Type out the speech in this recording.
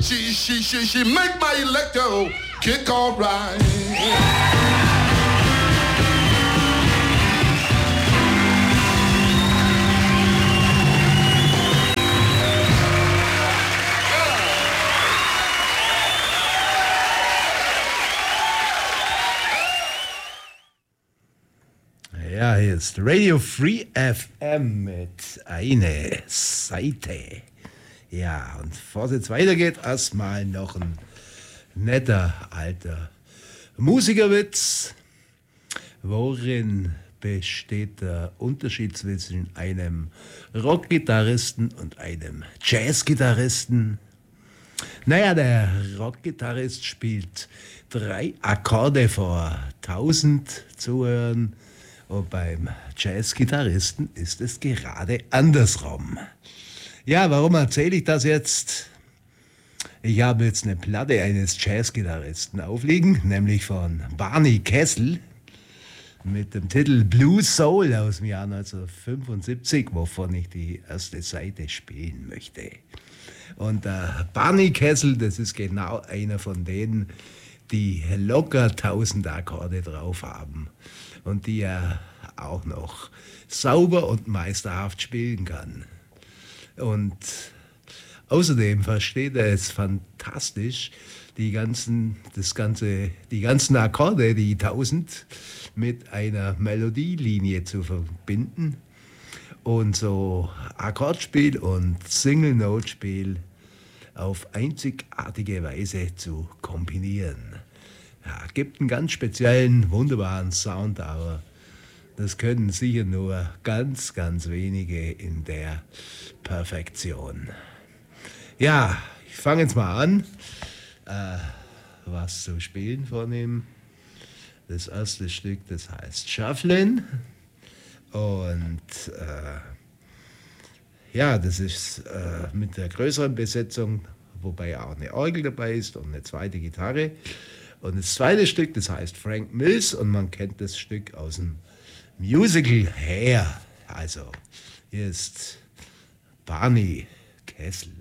She make my electro kick all right. Ja, hier ist Radio Free FM mit Eine Seite. Ja, und bevor es jetzt weitergeht, erstmal noch ein netter alter Musikerwitz. Worin besteht der Unterschied zwischen einem Rockgitarristen und einem Jazzgitarristen? Naja, der Rockgitarrist spielt 3 Akkorde vor 1000 Zuhörern. Und beim Jazzgitarristen ist es gerade andersrum. Ja, warum erzähle ich das jetzt? Ich habe jetzt eine Platte eines Jazzgitarristen aufliegen, nämlich von Barney Kessel mit dem Titel Blue Soul aus dem Jahr 1975, wovon ich die erste Seite spielen möchte. Und Barney Kessel, das ist genau einer von denen, die locker 1000 Akkorde drauf haben und die er auch noch sauber und meisterhaft spielen kann. Und außerdem versteht er es fantastisch, die ganzen Akkorde, die 1000, mit einer Melodielinie zu verbinden und so Akkordspiel und Single-Note-Spiel auf einzigartige Weise zu kombinieren. Ja, gibt einen ganz speziellen, wunderbaren Sound, aber das können sicher nur ganz, ganz wenige in der Perfektion. Ja, ich fange jetzt mal an, was zu spielen von ihm. Das erste Stück, das heißt Shufflin'. Und ja, das ist mit der größeren Besetzung, wobei auch eine Orgel dabei ist und eine zweite Gitarre. Und das zweite Stück, das heißt Frank Mills und man kennt das Stück aus dem Musical Hair. Also, hier ist Barney Kessel.